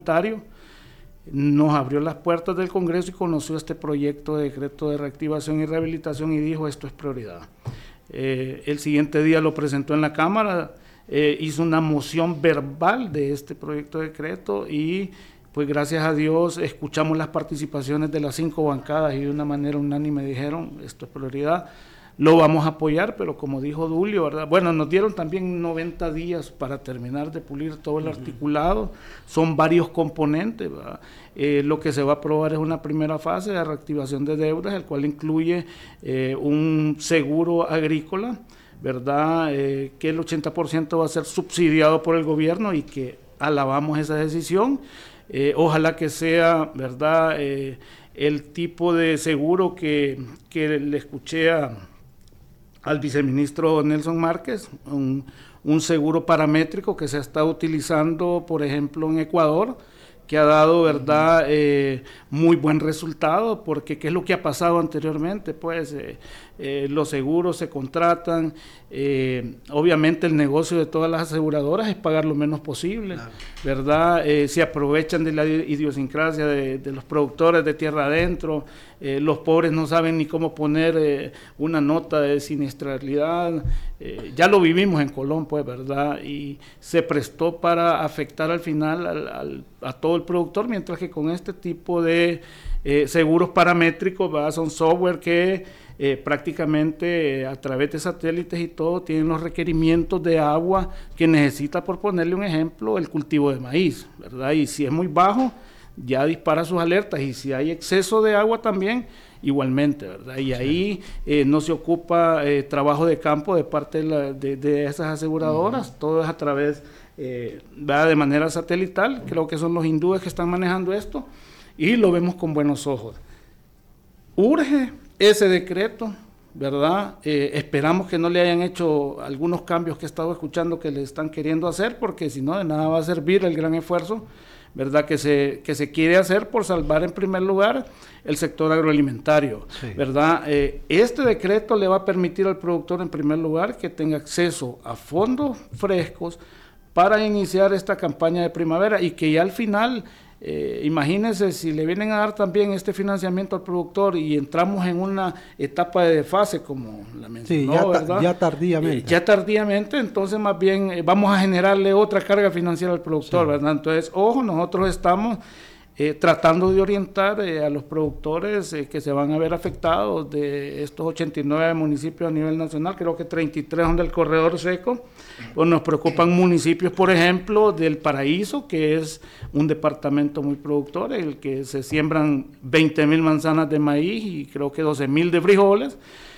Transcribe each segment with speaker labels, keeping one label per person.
Speaker 1: nos abrió las puertas del Congreso y conoció este proyecto de decreto de reactivación y rehabilitación y dijo esto es prioridad. El siguiente día lo presentó en la Cámara, hizo una moción verbal de este proyecto de decreto y pues gracias a Dios escuchamos las participaciones de las 5 bancadas y de una manera unánime dijeron esto es prioridad. Lo vamos a apoyar, pero como dijo Dulio, ¿verdad? Bueno, nos dieron también 90 días para terminar de pulir todo el articulado. Son varios componentes, ¿verdad? Lo que se va a aprobar es una primera fase de reactivación de deudas, el cual incluye un seguro agrícola, ¿verdad? Que el 80% va a ser subsidiado por el gobierno y que alabamos esa decisión. Ojalá que sea, ¿verdad? El tipo de seguro que le escuché al viceministro Nelson Márquez, un seguro paramétrico que se ha estado utilizando, por ejemplo, en Ecuador, que ha dado, ¿verdad?, muy buen resultado, porque ¿qué es lo que ha pasado anteriormente? Pues los seguros se contratan, obviamente el negocio de todas las aseguradoras es pagar lo menos posible, claro, ¿verdad? Se aprovechan de la idiosincrasia de los productores de tierra adentro, los pobres no saben ni cómo poner una nota de siniestralidad, ya lo vivimos en Colón, pues, ¿verdad? Y se prestó para afectar al final a todo el productor, mientras que con este tipo de seguros paramétricos, ¿verdad? Son software que prácticamente a través de satélites y todo tienen los requerimientos de agua que necesita, por ponerle un ejemplo, el cultivo de maíz, ¿verdad? Y si es muy bajo, ya dispara sus alertas, y si hay exceso de agua también, igualmente, ¿verdad? Y ahí no se ocupa trabajo de campo de parte de esas aseguradoras, todo es a través, ¿verdad?, de manera satelital. Creo que son los hindúes que están manejando esto y lo vemos con buenos ojos. Urge ese decreto, ¿verdad? Esperamos que no le hayan hecho algunos cambios que he estado escuchando que le están queriendo hacer, porque si no, de nada va a servir el gran esfuerzo, ¿verdad?, que se quiere hacer por salvar en primer lugar el sector agroalimentario, sí, ¿verdad? Este decreto le va a permitir al productor en primer lugar que tenga acceso a fondos frescos para iniciar esta campaña de primavera y que ya al final, imagínense si le vienen a dar también este financiamiento al productor y entramos en una etapa de desfase como la mencionó, sí, ¿verdad?
Speaker 2: Ya tardíamente.
Speaker 1: Ya tardíamente, entonces más bien vamos a generarle otra carga financiera al productor, sí, ¿verdad? Entonces, ojo, nosotros estamos tratando de orientar a los productores que se van a ver afectados de estos 89 municipios a nivel nacional, creo que 33 son del corredor seco. Pues nos preocupan municipios, por ejemplo, del Paraíso, que es un departamento muy productor, el que se siembran 20,000 manzanas de maíz y creo que 12,000 de frijoles.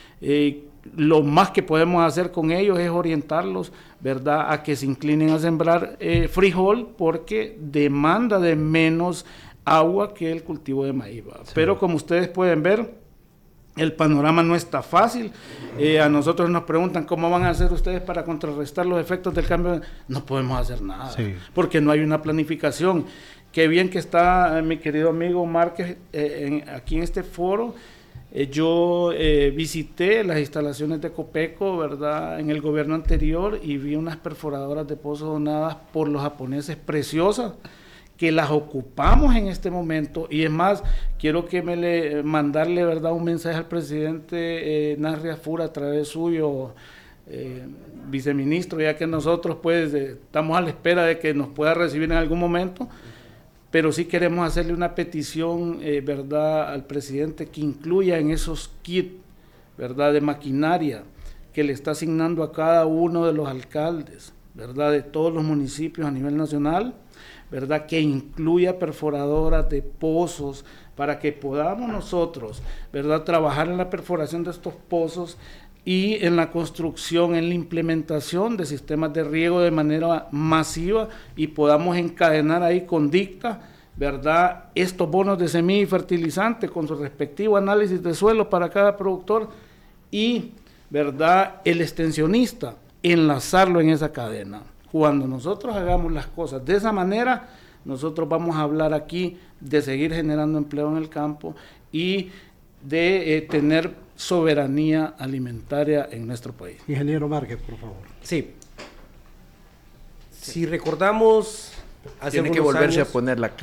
Speaker 1: Lo más que podemos hacer con ellos es orientarlos, ¿verdad?, a que se inclinen a sembrar frijol, porque demanda de menos agua que el cultivo de maíz, ¿verdad? Sí. Pero como ustedes pueden ver, el panorama no está fácil. A nosotros nos preguntan cómo van a hacer ustedes para contrarrestar los efectos del cambio. No podemos hacer nada, sí, porque no hay una planificación. Qué bien que está mi querido amigo Márquez aquí en este foro. Yo visité las instalaciones de Copeco, ¿verdad?, en el gobierno anterior, y vi unas perforadoras de pozos donadas por los japoneses preciosas, que las ocupamos en este momento. Y es más, quiero mandarle, ¿verdad?, un mensaje al presidente Nasri Afura a través suyo, viceministro, ya que nosotros pues estamos a la espera de que nos pueda recibir en algún momento, pero sí queremos hacerle una petición, ¿verdad?, al presidente, que incluya en esos kits, ¿verdad?, de maquinaria que le está asignando a cada uno de los alcaldes, ¿verdad?, de todos los municipios a nivel nacional, ¿verdad?, que incluya perforadoras de pozos para que podamos nosotros, ¿verdad?, trabajar en la perforación de estos pozos y en la construcción, en la implementación de sistemas de riego de manera masiva, y podamos encadenar ahí con Dicta, ¿verdad?, estos bonos de semilla y fertilizante con su respectivo análisis de suelo para cada productor y, ¿verdad?, el extensionista, enlazarlo en esa cadena. Cuando nosotros hagamos las cosas de esa manera, nosotros vamos a hablar aquí de seguir generando empleo en el campo y de tener soberanía alimentaria en nuestro país.
Speaker 2: Ingeniero Márquez, por favor.
Speaker 3: Sí. Si recordamos
Speaker 2: Tiene que volverse a poner